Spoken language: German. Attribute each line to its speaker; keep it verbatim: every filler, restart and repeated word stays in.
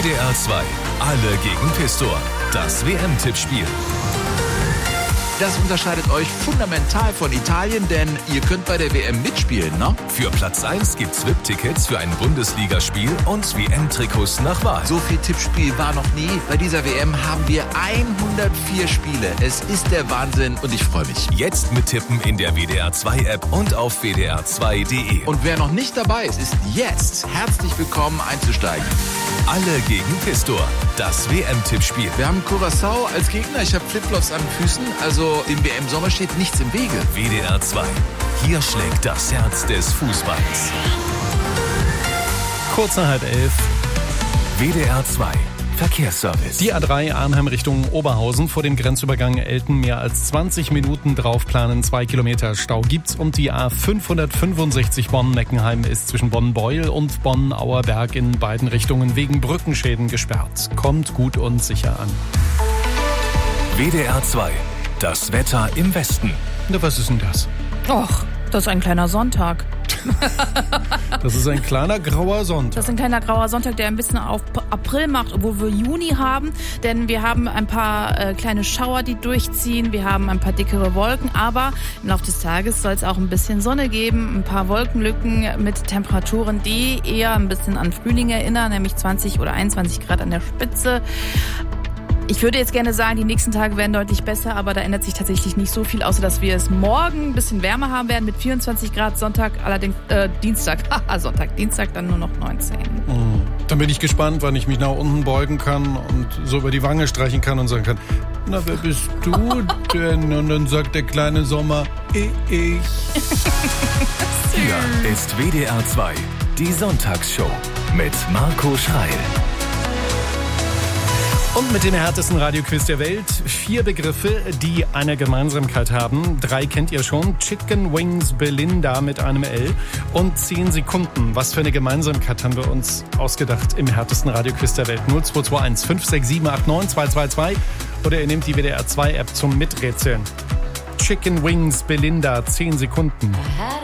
Speaker 1: D R zwei. Alle gegen Pistor. Das W M-Tippspiel.
Speaker 2: Das unterscheidet euch fundamental von Italien, denn ihr könnt bei der W M mitspielen, ne?
Speaker 1: Für Platz eins gibt's V I P-Tickets für ein Bundesligaspiel und W M-Trikots nach Wahl.
Speaker 2: So viel Tippspiel war noch nie. Bei dieser W M haben wir hundertvier Spiele. Es ist der Wahnsinn und ich freue mich.
Speaker 1: Jetzt mittippen in der W D R zwei App und auf w d r zwei punkt d e.
Speaker 2: Und wer noch nicht dabei ist, ist jetzt herzlich willkommen einzusteigen.
Speaker 1: Alle gegen Pistor. Das W M-Tippspiel.
Speaker 2: Wir haben Curaçao als Gegner. Ich habe Flipflops an den Füßen. Also dem W M-Sommer steht nichts im Wege.
Speaker 1: W D R zwei. Hier schlägt das Herz des Fußballs.
Speaker 3: Kurz nach halb elf.
Speaker 1: W D R zwei. Verkehrsservice.
Speaker 3: Die A drei Arnhem Richtung Oberhausen vor dem Grenzübergang Elten mehr als zwanzig Minuten draufplanen. Zwei Kilometer Stau gibt's und die A fünfhundertfünfundsechzig Bonn-Meckenheim ist zwischen Bonn-Beuel und Bonn-Auerberg in beiden Richtungen wegen Brückenschäden gesperrt. Kommt gut und sicher an.
Speaker 1: W D R zwei. Das Wetter im Westen.
Speaker 3: Na, was ist denn das?
Speaker 4: Och, das ist ein kleiner Sonntag.
Speaker 3: Das ist ein kleiner grauer Sonntag.
Speaker 4: Das ist ein kleiner grauer Sonntag, der ein bisschen auf April macht, obwohl wir Juni haben. Denn wir haben ein paar äh, kleine Schauer, die durchziehen. Wir haben ein paar dickere Wolken. Aber im Laufe des Tages soll es auch ein bisschen Sonne geben. Ein paar Wolkenlücken mit Temperaturen, die eher ein bisschen an Frühling erinnern. Nämlich zwanzig oder einundzwanzig Grad an der Spitze. Ich würde jetzt gerne sagen, die nächsten Tage werden deutlich besser, aber da ändert sich tatsächlich nicht so viel, außer dass wir es morgen ein bisschen wärmer haben werden mit vierundzwanzig Grad, Sonntag, allerdings äh, Dienstag, haha, Sonntag, Dienstag dann nur noch neunzehn.
Speaker 3: Mhm. Dann bin ich gespannt, wann ich mich nach unten beugen kann und so über die Wange streichen kann und sagen kann, na, wer bist du denn? Und dann sagt der kleine Sommer, ich.
Speaker 1: Hier ist W D R zwei, die Sonntagsshow mit Marco Schreil.
Speaker 3: Und mit dem härtesten Radioquiz der Welt. Vier Begriffe, die eine Gemeinsamkeit haben. Drei kennt ihr schon. Chicken Wings Belinda mit einem L. Und zehn Sekunden. Was für eine Gemeinsamkeit haben wir uns ausgedacht im härtesten Radioquiz der Welt? null zwei zwei eins fünf sechs sieben acht neun zwei zwei zwei. Oder ihr nehmt die W D R zwei App zum Miträtseln. Chicken Wings Belinda, zehn Sekunden.